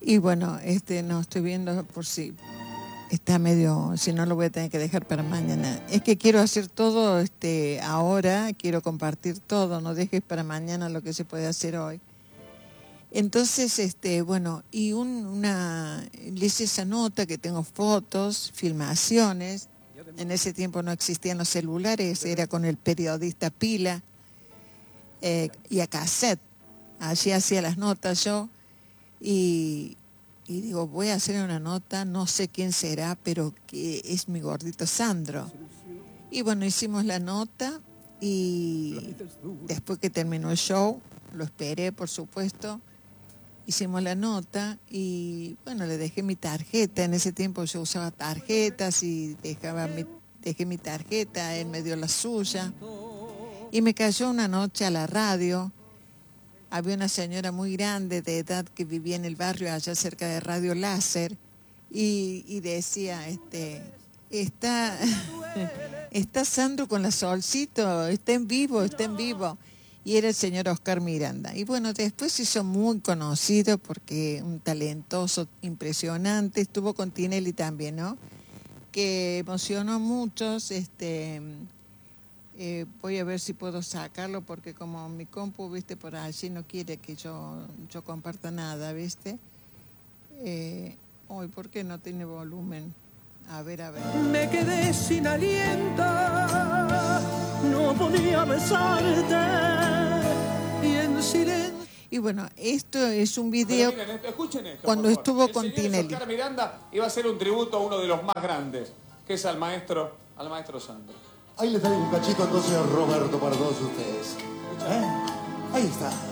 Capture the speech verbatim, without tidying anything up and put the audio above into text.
Y bueno, este no estoy viendo por si está medio, si no lo voy a tener que dejar para mañana. Es que quiero hacer todo este ahora, quiero compartir todo, no dejes para mañana lo que se puede hacer hoy. Entonces, este, bueno, y un, una, le hice esa nota que tengo fotos, filmaciones. En ese tiempo no existían los celulares, era con el periodista pila eh, y a cassette. Allí hacía las notas yo y, y digo, voy a hacer una nota, no sé quién será, pero que es mi gordito Sandro. Y bueno, hicimos la nota y después que terminó el show, lo esperé, por supuesto. Hicimos la nota y, bueno, le dejé mi tarjeta. En ese tiempo yo usaba tarjetas y dejaba mi, dejé mi tarjeta, él me dio la suya. Y me cayó una noche a la radio. Había una señora muy grande de edad que vivía en el barrio allá cerca de Radio Láser y, y decía, este, está, está Sandro con la Solcito, está en vivo, está en vivo. Y era el señor Oscar Miranda. Y bueno, después se hizo muy conocido porque un talentoso impresionante, estuvo con Tinelli también, ¿no? Que emocionó a muchos, este, eh, voy a ver si puedo sacarlo porque como mi compu, viste, por allí no quiere que yo, yo comparta nada, viste. Eh, Hoy, ¿por qué no tiene volumen? A ver, a ver. Me quedé sin aliento, no podía besarte y en silencio. Y bueno, esto es un video. Pero miren esto, escuchen esto, cuando estuvo el con Tinelli. Oscar Miranda iba a hacer un tributo a uno de los más grandes, que es al maestro, al maestro Sandro. Ahí les traigo un cachito entonces a Roberto para todos ustedes. ¿Eh? Ahí está.